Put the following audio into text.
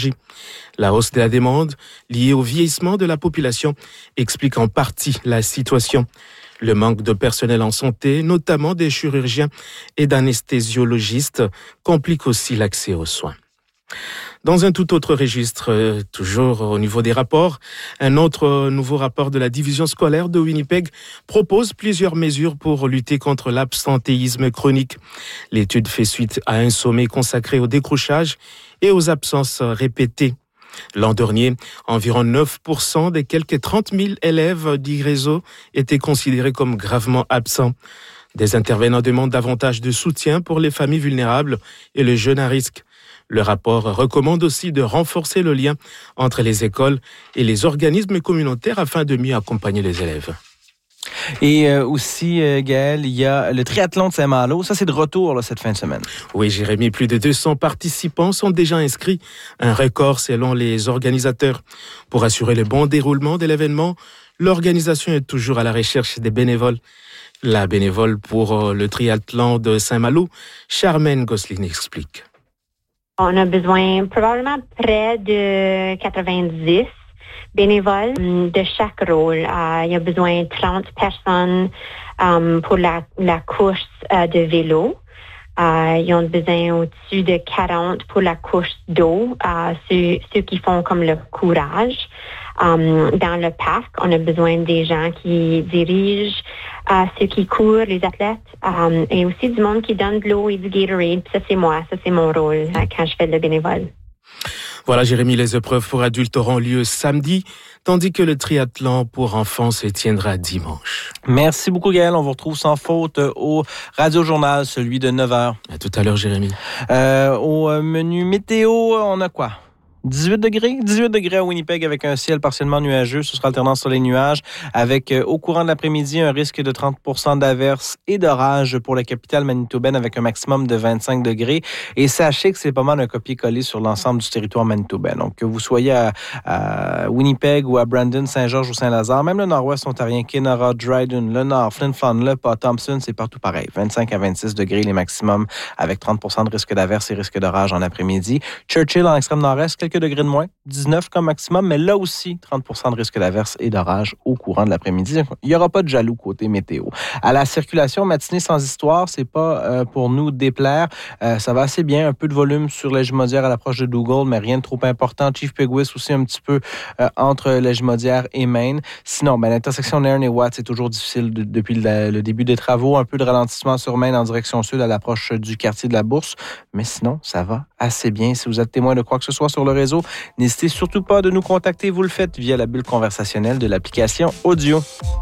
d'énergie. La hausse de la demande, liée au vieillissement de la population, explique en partie la situation. Le manque de personnel en santé, notamment des chirurgiens et d'anesthésiologistes, complique aussi l'accès aux soins. Dans un tout autre registre, toujours au niveau des rapports, un autre nouveau rapport de la division scolaire de Winnipeg propose plusieurs mesures pour lutter contre l'absentéisme chronique. L'étude fait suite à un sommet consacré au décrochage et aux absences répétées. L'an dernier, environ 9% des quelques 30 000 élèves du réseau étaient considérés comme gravement absents. Des intervenants demandent davantage de soutien pour les familles vulnérables et les jeunes à risque. Le rapport recommande aussi de renforcer le lien entre les écoles et les organismes communautaires afin de mieux accompagner les élèves. Et aussi, Gaël, il y a le triathlon de Saint-Malo. Ça, c'est de retour là, cette fin de semaine. Oui, Jérémy, plus de 200 participants sont déjà inscrits. Un record selon les organisateurs. Pour assurer le bon déroulement de l'événement, l'organisation est toujours à la recherche des bénévoles. La bénévole pour le triathlon de Saint-Malo, Charmaine Gosselin, explique. On a besoin probablement près de 90 bénévoles de chaque rôle. Il y a besoin de 30 personnes pour la course de vélo. Ils ont besoin au-dessus de 40 pour la course d'eau, ceux qui font comme le courage. Dans le parc, on a besoin des gens qui dirigent ceux qui courent, les athlètes, et aussi du monde qui donne de l'eau et du Gatorade. Ça, c'est moi. Ça, c'est mon rôle quand je fais le bénévole. Voilà, Jérémy, les épreuves pour adultes auront lieu samedi, tandis que le triathlon pour enfants se tiendra dimanche. Merci beaucoup, Gaël. On vous retrouve sans faute au Radio-Journal, celui de 9h. À tout à l'heure, Jérémy. Au menu météo, on a quoi? 18 degrés à Winnipeg avec un ciel partiellement nuageux. Ce sera alternant sur les nuages avec au courant de l'après-midi un risque de 30% d'averses et d'orages pour la capitale manitobaine avec un maximum de 25 degrés. Et sachez que c'est pas mal un copier-coller sur l'ensemble du territoire manitobain. Donc, que vous soyez à Winnipeg ou à Brandon, Saint-Georges ou Saint-Lazare, même le nord-ouest ontarien, Kenora, Dryden, le nord, Flin Flon, Le Pas, Thompson, c'est partout pareil. 25 à 26 degrés les maximums avec 30% de risque d'averses et risque d'orage en après-midi. Churchill en extrême nord-est, quelques degrés de moins, 19 comme maximum, mais là aussi, 30% de risque d'averse et d'orage au courant de l'après-midi. Il n'y aura pas de jaloux côté météo. À la circulation, matinée sans histoire, c'est pas pour nous déplaire. Ça va assez bien, un peu de volume sur l'Ège-Maudière à l'approche de Dougal, mais rien de trop important. Chief Peguis aussi un petit peu entre l'Ège-Maudière et Maine. Sinon, l'intersection Nairn et Watt, c'est toujours difficile depuis le début des travaux. Un peu de ralentissement sur Maine en direction sud à l'approche du quartier de la Bourse, mais sinon, ça va assez bien. Si vous êtes témoin de quoi que ce soit sur le réseau, n'hésitez surtout pas de nous contacter. Vous le faites via la bulle conversationnelle de l'application Audio.